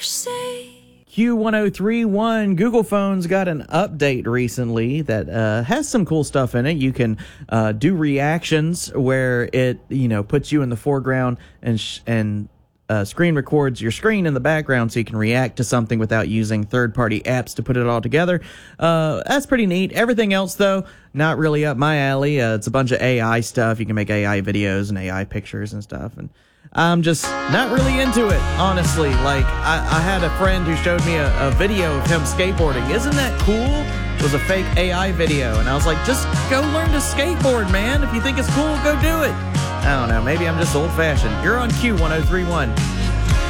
Q1031, Google phones got an update recently that has some cool stuff in it. You can do reactions where it, puts you in the foreground and screen records your screen in the background so you can react to something without using third-party apps to put it all together. That's pretty neat. Everything else, though, not really up my alley. It's a bunch of AI stuff. You can make AI videos and AI pictures and stuff, and I'm just not really into it, honestly. Like, I had a friend who showed me a video of him skateboarding. Isn't that cool? It was a fake AI video, and I was like, just go learn to skateboard, man. If you think it's cool, go do it. I don't know. Maybe I'm just old-fashioned. You're on Q1031.